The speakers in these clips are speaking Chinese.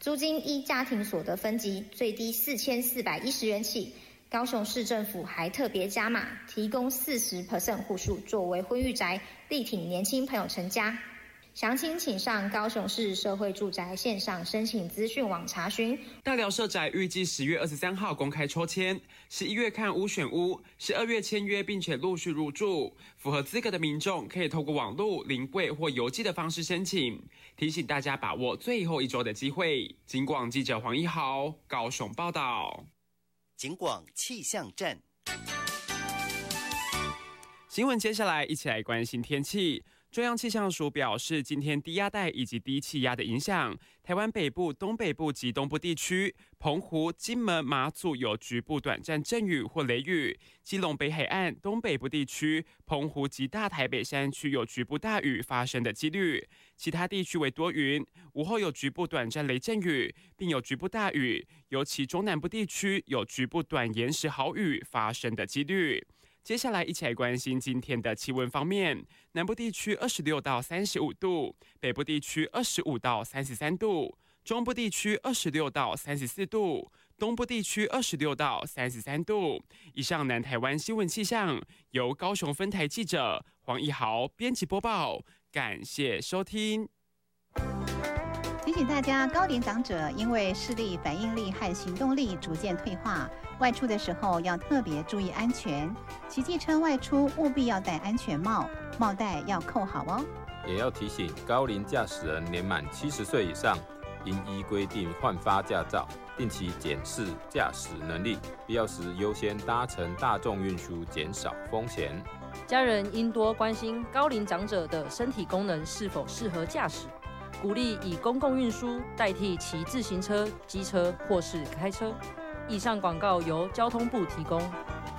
租金依家庭所得分级，最低4410元起。高雄市政府还特别加码，提供40% 户数作为婚育宅，力挺年轻朋友成家。详情请上高雄市社会住宅线上申请资讯网查询。 大寮社宅预计10月23号公开抽签，11月看屋选屋，12月签约并且陆续入住。符合资格的民众可以透过网络、临柜或邮寄的方式申请。提醒大家把握最后1周的机会。警广记者黄一豪高雄报道。 警广气象站。 新闻接下来一起来关心天气。中央气象署表示，今天低压带以及低气压的影响，台湾北部、东北部及东部地区、澎湖、金门、马祖有局部短暂阵雨或雷雨；基隆北海岸、东北部地区、澎湖及大台北山区有局部大雨发生的几率。其他地区为多云，午后有局部短暂雷阵雨，并有局部大雨，尤其中南部地区有局部短延时豪雨发生的几率。接下来一起来关心今天的气温方面，南部地区26到35度，北部地区25到33度，中部地区26到34度，东部地区26到33度。以上南台湾新闻气象由高雄分台记者黄一豪编辑播报，感谢收听。 提醒大家，高龄长者因为视力、反应力和行动力逐渐退化，外出的时候要特别注意安全。骑机车外出务必要戴安全帽，帽带要扣好哦。 也要提醒高龄驾驶人年满70岁以上，应依规定换发驾照，定期检视驾驶能力，必要时优先搭乘大众运输，减少风险。 家人应多关心高龄长者的身体功能是否适合驾驶。鼓励以公共运输代替骑自行车、机车或是开车。以上广告由交通部提供。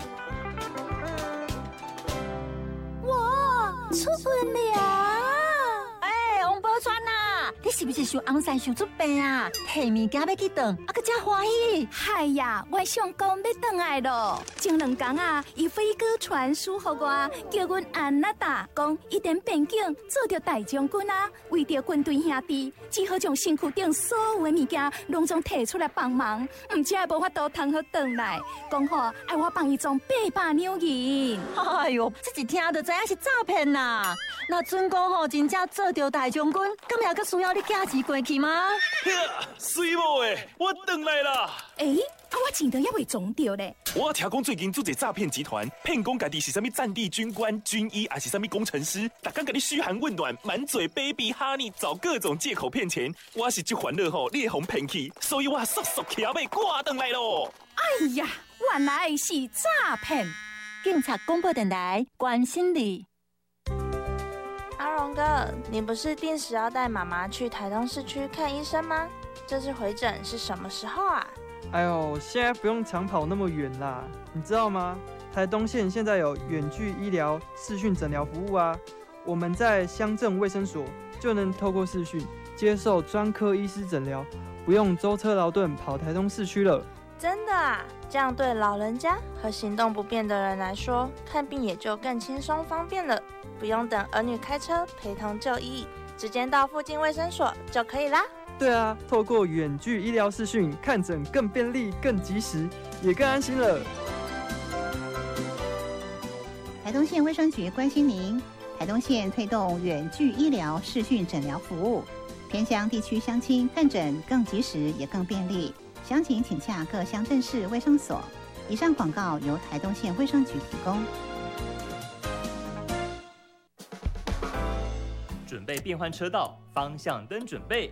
哇，出门了！王宝钏啊，你是不是想红山想出病啊？提物件要去转，搁真欢喜。 嗨呀，我上工要转来咯。前2天啊，伊飞鸽传书给我，叫阮安娜达讲，一点边境做着大将军啊，为着军队兄弟，只好将身躯顶所有的物件拢总摕出来帮忙，唔只无法度通好转来。讲好爱我帮伊装800两银。 哎哟，这一听就知影是诈骗啦！那准讲吼，真正做着大将军，咁也阁需要你寄钱过去吗？ 水某的，我转来啦！ 我钱都还未装着咧。 我听讲最近做一诈骗集团，骗讲家己是啥物战地军官、军医，还是啥物工程师，逐天甲你嘘寒问暖，满嘴 baby honey， 找各种借口骗钱。我是这烦恼吼，你会互骗去，所以我速速骑马赶转来咯。 哎呀，原来是诈骗！ 警察广播电台关心你。 阿荣哥，你不是定时要带妈妈去台东市区看医生吗？这次回诊是什么时候啊？ 哎呦，现在不用长跑那么远啦，你知道吗？台东县现在有远距医疗视讯诊疗服务啊，我们在乡镇卫生所就能透过视讯接受专科医师诊疗，不用舟车劳顿跑台东市区了。 真的啊？这样对老人家和行动不便的人来说，看病也就更轻松方便了，不用等儿女开车陪同就医，直接到附近卫生所就可以啦。 对啊，透过远距医疗视讯看诊更便利、更及时，也更安心了。 台东县卫生局关心您，台东县推动远距医疗视讯诊疗服务，偏乡地区乡亲看诊更及时也更便利。详情请洽各乡镇市卫生所。以上广告由台东县卫生局提供。 准备变换车道，方向灯准备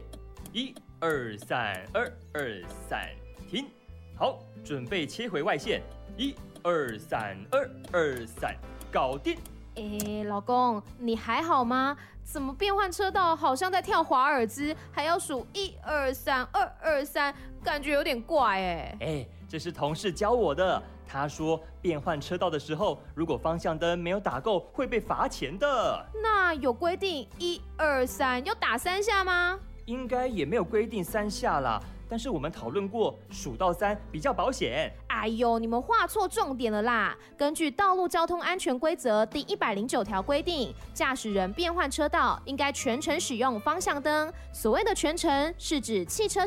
，1、2、3、2、2、3，停。好，准备切回外线，1、2、3、2、2、3，搞定。 老公，你还好吗？怎么变换车道好像在跳华尔兹，还要数1、2、3、2、2、3，感觉有点怪这是同事教我的。他说变换车道的时候，如果方向灯没有打够，会被罚钱的。 那有规定1、2、3要打3下吗？ 应该也没有规定3下啦。但是我们讨论过，数到3比较保险。 哎呦，你们画错重点了啦！根据《道路交通安全规则》第109条规定，驾驶人变换车道应该全程使用方向灯。所谓的全程，是指汽车